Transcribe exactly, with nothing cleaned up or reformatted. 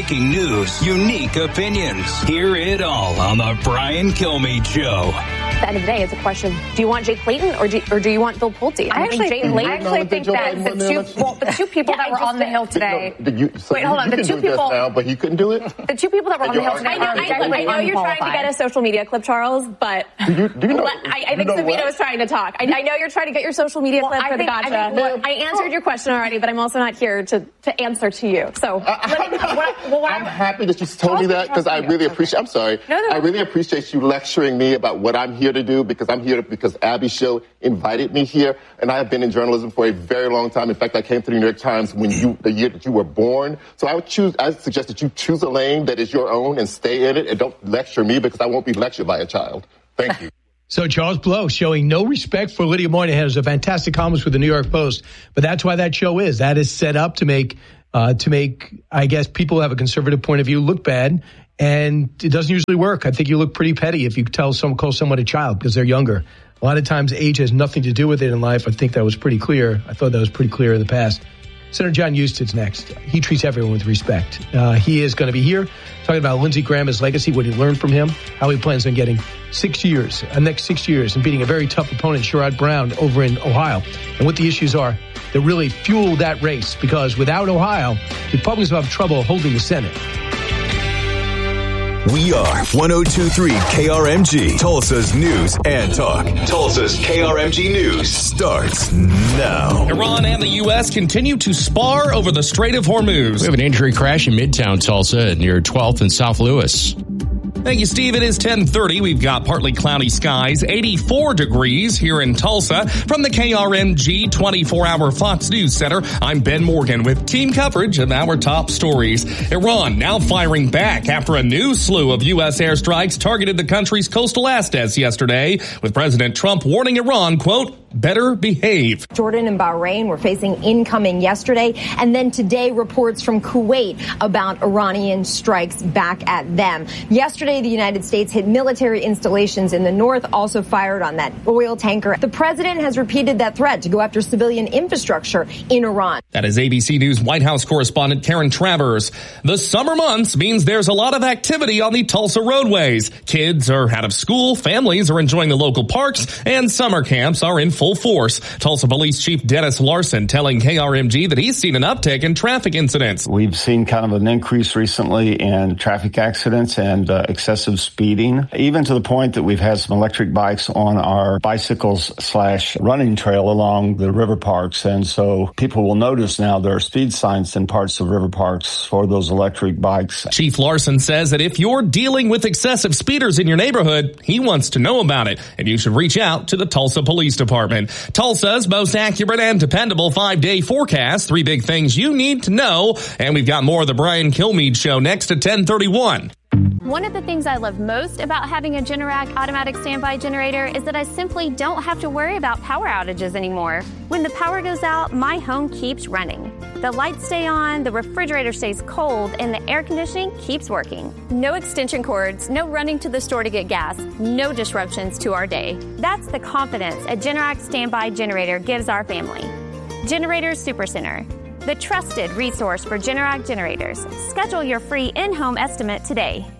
breaking news, unique opinions. Hear it all on the Brian Kilmeade Show. At the end of the day, it's a question of, do you want Jay Clayton or do, or do you want Bill Pulte? I, I actually think, Jay I actually think that the two, well, the two people yeah, that were on the Hill today. No, you, so wait, hold you, on. You the can two do people. Now, but he couldn't do it. The two people that were on the Hill today. I know, I know, I know you're trying to get a social media clip, Charles, but do you, do you know, I, I think Savino is trying to talk. I, I know you're trying to get your social media well, clip for I the think, gotcha. I, think, I answered your question already, but I'm also not here to, to answer to you. So uh, let me, what, well, what I'm happy that you told me that because I really appreciate. I'm sorry. No, no. I really appreciate you lecturing me about what I'm here to do because I'm here to, because Abby's show invited me here, and I have been in journalism for a very long time. In fact, I came to the New York Times when you the year that you were born. So I would choose. I suggest that you choose a lane that is your own and stay in it, and don't lecture me because I won't be lectured by a child. Thank you. So Charles Blow showing no respect for Lydia Moynihan is a fantastic columnist with the New York Post, but that's why that show is. That is set up to make, uh, to make, I guess, people who have a conservative point of view look bad, and it doesn't usually work. I think you look pretty petty if you tell someone, call someone a child because they're younger. A lot of times age has nothing to do with it in life. I think that was pretty clear. I thought that was pretty clear in the past. Senator John Huston's next. He treats everyone with respect. Uh, he is going to be here talking about Lindsey Graham's legacy, what he learned from him, how he plans on getting six years, uh, next six years, and beating a very tough opponent, Sherrod Brown, over in Ohio, and what the issues are that really fuel that race. Because without Ohio, Republicans will have trouble holding the Senate. We are one oh two point three K R M G, Tulsa's news and talk. Tulsa's K R M G News starts now. Iran and the U S continue to spar over the Strait of Hormuz. We have an injury crash in Midtown Tulsa near twelfth and South Lewis. Thank you, Steve. It is ten thirty. We've got partly cloudy skies, eighty-four degrees here in Tulsa. From the K R M G twenty-four hour Fox News Center, I'm Ben Morgan with team coverage of our top stories. Iran now firing back after a new slew of U S airstrikes targeted the country's coastal assets yesterday, with President Trump warning Iran, quote, better behave. Jordan and Bahrain were facing incoming yesterday, and then today reports from Kuwait about Iranian strikes back at them. Yesterday, the United States hit military installations in the north, also fired on that oil tanker. The president has repeated that threat to go after civilian infrastructure in Iran. That is A B C News White House correspondent Karen Travers. The summer months means there's a lot of activity on the Tulsa roadways. Kids are out of school, families are enjoying the local parks, and summer camps are in full force. Tulsa Police Chief Dennis Larson telling K R M G that he's seen an uptick in traffic incidents. We've seen kind of an increase recently in traffic accidents and uh, excessive speeding, even to the point that we've had some electric bikes on our bicycles slash running trail along the river parks. And so people will notice now there are speed signs in parts of river parks for those electric bikes. Chief Larson says that if you're dealing with excessive speeders in your neighborhood, he wants to know about it, and you should reach out to the Tulsa Police Department. Tulsa's most accurate and dependable five-day forecast. Three big things you need to know. And we've got more of the Brian Kilmeade Show next at ten thirty-one. One of the things I love most about having a Generac automatic standby generator is that I simply don't have to worry about power outages anymore. When the power goes out, my home keeps running. The lights stay on, the refrigerator stays cold, and the air conditioning keeps working. No extension cords, no running to the store to get gas, no disruptions to our day. That's the confidence a Generac standby generator gives our family. Generators Supercenter, the trusted resource for Generac generators. Schedule your free in-home estimate today.